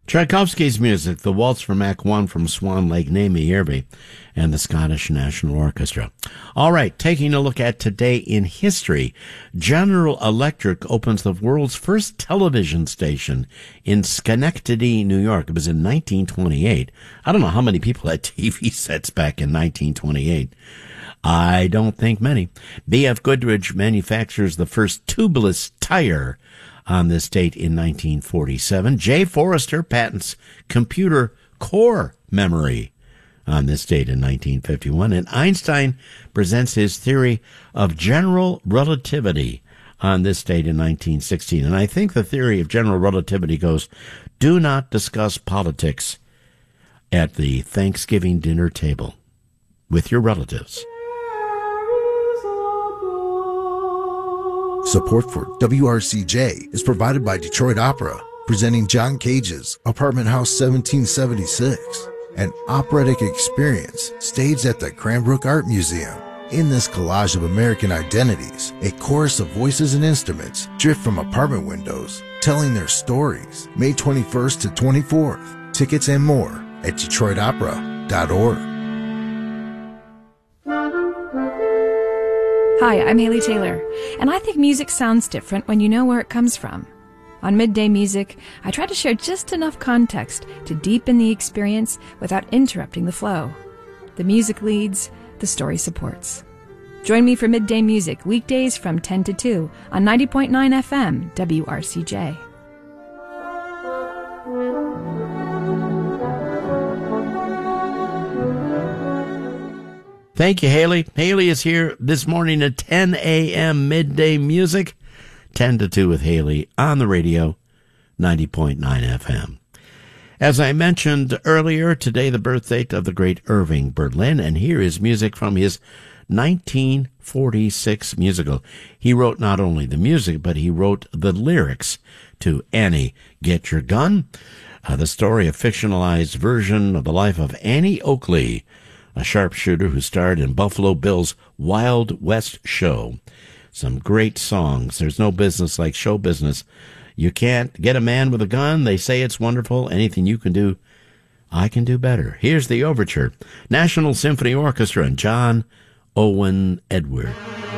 Tchaikovsky's music, the Waltz from Act 1 from Swan Lake, Naomi Irby, and the Scottish National Orchestra. All right, taking a look at today in history, General Electric opens the world's first television station in Schenectady, New York. It was in 1928. I don't know how many people had TV sets back in 1928. I don't think many. B.F. Goodrich manufactures the first tubeless tire on this date in 1947. Jay Forrester patents computer core memory on this date in 1951. And Einstein presents his theory of general relativity on this date in 1916. And I think the theory of general relativity goes, do not discuss politics at the Thanksgiving dinner table with your relatives. Support for WRCJ is provided by Detroit Opera, presenting John Cage's Apartment House 1776, an operatic experience staged at the Cranbrook Art Museum. In this collage of American identities, a chorus of voices and instruments drift from apartment windows, telling their stories. May 21st to 24th. Tickets and more at DetroitOpera.org. Hi, I'm Haley Taylor, and I think music sounds different when you know where it comes from. On Midday Music, I try to share just enough context to deepen the experience without interrupting the flow. The music leads, the story supports. Join me for Midday Music weekdays from 10 to 2 on 90.9 FM WRCJ. Thank you, Haley. Haley is here this morning at 10 a.m. Midday Music, 10 to 2 with Haley on the radio, 90.9 FM. As I mentioned earlier, today the birth date of the great Irving Berlin, and here is music from his 1946 musical. He wrote not only the music, but he wrote the lyrics to Annie, Get Your Gun, the story, a fictionalized version of the life of Annie Oakley, a sharpshooter who starred in Buffalo Bill's Wild West show. Some great songs. There's no business like show business. You can't get a man with a gun. They say it's wonderful. Anything you can do, I can do better. Here's the overture. National Symphony Orchestra and John Owen Edward.